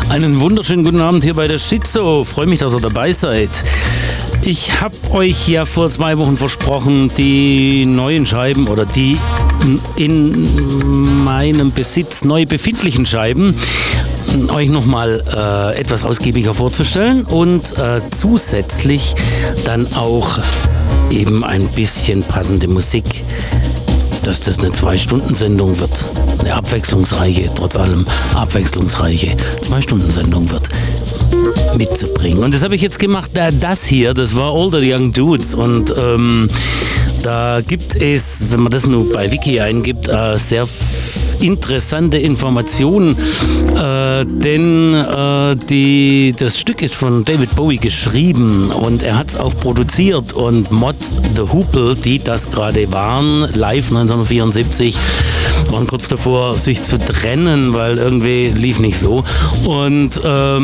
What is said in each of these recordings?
Einen wunderschönen guten Abend hier bei der Schizo. Freue mich, dass ihr dabei seid. Ich habe euch ja vor 2 Wochen versprochen, die neuen Scheiben oder die in meinem Besitz neu befindlichen Scheiben euch nochmal etwas ausgiebiger vorzustellen und zusätzlich dann auch eben ein bisschen passende Musik, dass das eine 2-Stunden-Sendung wird. Eine abwechslungsreiche, trotz allem abwechslungsreiche 2-Stunden-Sendung wird mitzubringen. Und das habe ich jetzt gemacht. Das hier, das war All the Young Dudes. Und da gibt es, wenn man das nur bei Wiki eingibt, sehr interessante Informationen, denn das Stück ist von David Bowie geschrieben und er hat es auch produziert, und Mott the Hoople, die das gerade waren, live 1974, waren kurz davor, sich zu trennen, weil irgendwie lief nicht so, und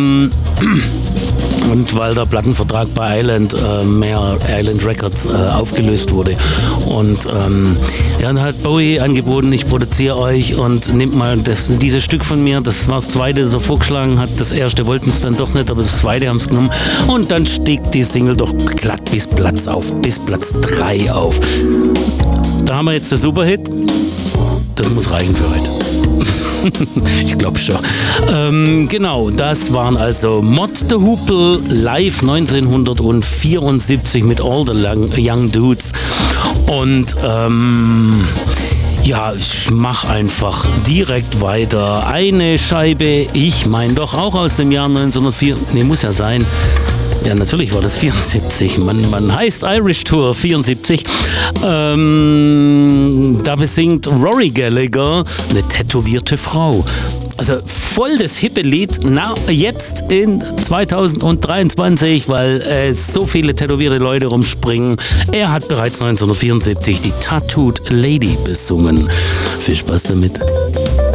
weil der Plattenvertrag bei Island Records aufgelöst wurde. Und dann hat Bowie angeboten, ich produziere euch und nehmt mal dieses Stück von mir. Das war das zweite, das er vorgeschlagen hat. Das erste wollten es dann doch nicht, aber das zweite haben es genommen. Und dann stieg die Single doch glatt bis Platz 3 auf. Da haben wir jetzt den Superhit. Das muss reichen für heute. Ich glaube schon. Genau, das waren also Mott the Hoople live 1974 mit All the Young Dudes. Und ja, ich mache einfach direkt weiter. Eine Scheibe, ich meine doch auch aus dem Jahr 1904. Ne, muss ja sein. Ja, natürlich war das 74. Man heißt Irish Tour 74. Da besingt Rory Gallagher eine tätowierte Frau. Also voll das hippe Lied, jetzt in 2023, weil so viele tätowierte Leute rumspringen. Er hat bereits 1974 die Tattooed Lady besungen. Viel Spaß damit.